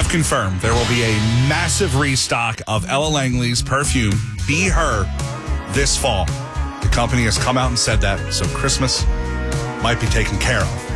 have confirmed there will be a massive restock of Ella Langley's perfume, Be Her, this fall. The company has come out and said that, so Christmas might be taken care of.